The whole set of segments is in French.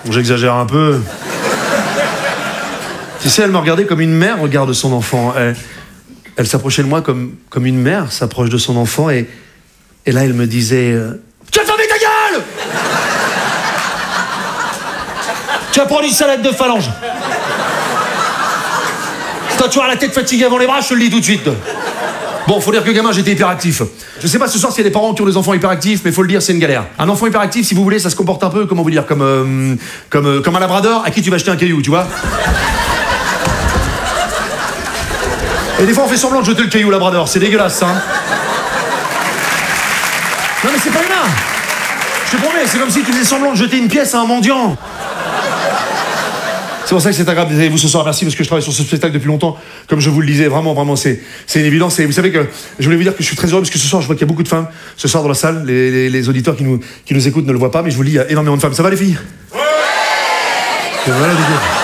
J'exagère un peu. Tu sais, elle me regardait comme une mère regarde son enfant. Elle s'approchait de moi comme une mère s'approche de son enfant et là, elle me disait tu as fermé ta gueule. Tu vas prendre une salade de phalange. Toi, tu auras la tête fatiguée avant les bras, je te le dis tout de suite. Bon, faut dire que gamin, j'étais hyperactif. Je sais pas ce soir s'il y a des parents qui ont des enfants hyperactifs, mais faut le dire, c'est une galère. Un enfant hyperactif, si vous voulez, ça se comporte un peu, comment vous dire, comme un labrador à qui tu vas acheter un caillou, tu vois. Et des fois, on fait semblant de jeter le caillou au labrador, c'est dégueulasse, ça. Hein. Non, mais c'est pas humain. Je te promets, c'est comme si tu faisais semblant de jeter une pièce à un mendiant. C'est pour ça que c'est agréable d'être avec vous ce soir. Merci parce que je travaille sur ce spectacle depuis longtemps. Comme je vous le disais, vraiment, c'est une évidence. Et vous savez que je voulais vous dire que je suis très heureux parce que ce soir, je vois qu'il y a beaucoup de femmes ce soir dans la salle. Les auditeurs qui nous écoutent ne le voient pas, mais je vous le dis, il y a énormément de femmes. Ça va les filles? Ouais. Voilà,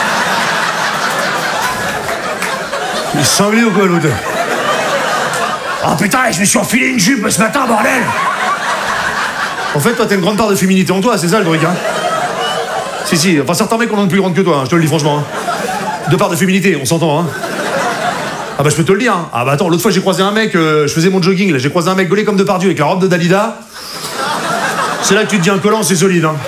il est sanglé ou quoi l'autre? Oh putain, je me suis enfilé une jupe ce matin, bordel! En fait, toi, t'as une grande part de féminité en toi, c'est ça le truc, hein? Si, enfin certains mecs en ont une plus grande que toi, hein, je te le dis franchement. Hein. Deux parts de féminité, on s'entend, hein. Ah bah je peux te le dire, hein. Ah bah attends, l'autre fois j'ai croisé un mec, je faisais mon jogging, là, j'ai croisé un mec gaulé comme Depardieu avec la robe de Dalida. C'est là que tu te dis un collant, c'est solide, hein.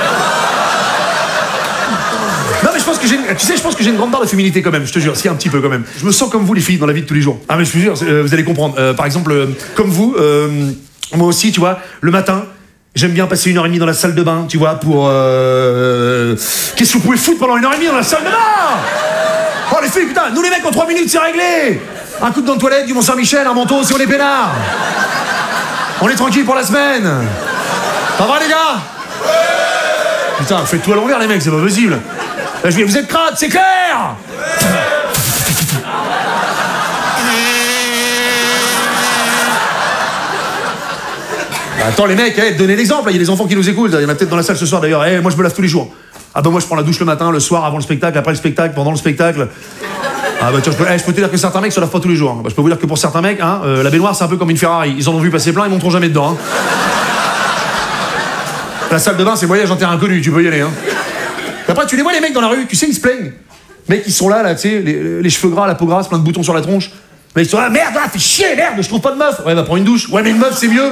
Non mais je pense que j'ai une grande part de féminité quand même, je te jure, si un petit peu quand même. Je me sens comme vous les filles dans la vie de tous les jours. Ah mais je te jure, vous allez comprendre. Par exemple, comme vous, moi aussi, tu vois, le matin, j'aime bien passer 1h30 dans la salle de bain, tu vois, pour... Qu'est-ce que vous pouvez foutre pendant 1h30 dans la salle de bain? Oh les filles, putain, nous les mecs en 3 minutes, c'est réglé. Un coup de dent de toilette, du Mont-Saint-Michel, un manteau, si on est peinard. On est tranquille pour la semaine. Ça va les gars? Putain, faites tout à l'envers les mecs, c'est pas possible. Là, je dis, vous êtes crades, c'est clair. Attends les mecs, donnez l'exemple, il y a des enfants qui nous écoutent, il y en a peut-être dans la salle ce soir d'ailleurs, moi je me lave tous les jours. Ah bah moi je prends la douche le matin, le soir, avant le spectacle, après le spectacle, pendant le spectacle. Ah bah tiens, je peux te dire que certains mecs se lavent pas tous les jours. Bah, je peux vous dire que pour certains mecs, la baignoire c'est un peu comme une Ferrari, ils en ont vu passer plein, ils monteront jamais dedans. Hein. La salle de bain c'est voyage en terrain inconnu, tu peux y aller. Hein. Après tu les vois les mecs dans la rue, tu sais ils se plaignent. Mecs ils sont là tu sais, les cheveux gras, la peau grasse, plein de boutons sur la tronche. Mais ils sont là, merde, fais chier, merde, je trouve pas de meuf. Ouais bah prends une douche. Ouais mais une meuf c'est mieux.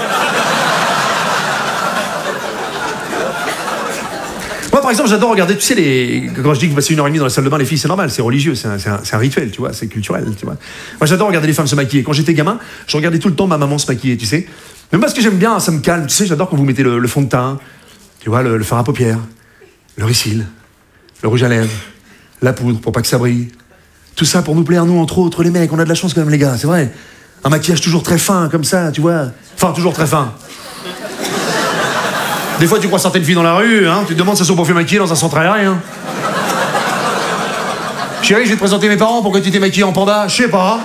Moi, par exemple, j'adore regarder, tu sais, quand je dis que vous passez 1h30 dans la salle de bain, les filles, c'est normal, c'est religieux, c'est un rituel, tu vois, c'est culturel, tu vois. Moi, j'adore regarder les femmes se maquiller. Quand j'étais gamin, je regardais tout le temps ma maman se maquiller, tu sais. Même parce que j'aime bien, ça me calme, tu sais, j'adore quand vous mettez le fond de teint, tu vois, le fard à paupières, le ricil, le rouge à lèvres, la poudre pour pas que ça brille. Tout ça pour nous plaire, nous, entre autres, les mecs, on a de la chance quand même, les gars, c'est vrai. Un maquillage toujours très fin, comme ça, tu vois. Enfin, toujours très fin. Des fois, tu crois certaines filles dans la rue, hein, tu te demandes si elles sont pour faire maquiller dans un centre aérien. Chérie, je vais te présenter mes parents, pourquoi tu t'es maquillée en panda? Je sais pas.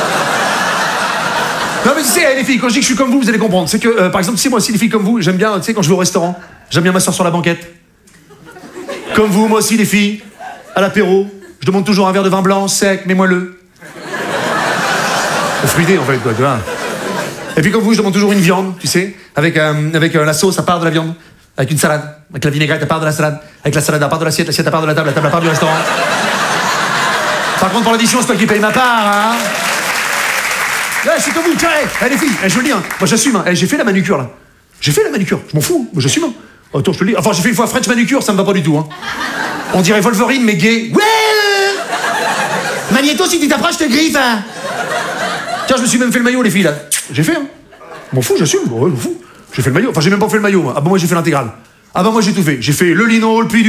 Non mais tu sais, les filles, quand je dis que je suis comme vous allez comprendre. C'est que, par exemple, tu sais, moi aussi, les filles comme vous, j'aime bien, tu sais, quand je vais au restaurant, j'aime bien m'asseoir sur la banquette. Comme vous, moi aussi, les filles, à l'apéro, je demande toujours un verre de vin blanc, sec, mais moelleux. Fruité, en fait, quoi, tu vois. Et puis comme vous, je demande toujours une viande, tu sais, avec la sauce à part de la viande, avec une salade, avec la vinaigrette à part de la salade, avec la salade à part de l'assiette à part de la table à part du restaurant. Par contre, pour l'addition, c'est toi qui paye ma part, hein. Là, je suis comme vous, tiens, les filles, je veux le dire, moi j'assume, j'ai fait la manucure, là. J'ai fait la manucure, je m'en fous, moi j'assume. Attends, je te le dis, enfin, j'ai fait une fois French manucure, ça me va pas du tout, hein. On dirait Wolverine, mais gay. Ouais. Magnéto, si tu t'approches, je te griffe, hein. Tiens, je me suis même fait le maillot, les filles, là. J'ai fait, hein. M'en fous, j'assume, ouais, m'en fous. J'ai fait le maillot. Enfin, j'ai même pas fait le maillot, moi. Ah bah moi, j'ai fait l'intégrale. Ah bah moi, j'ai tout fait. J'ai fait le lino, le pli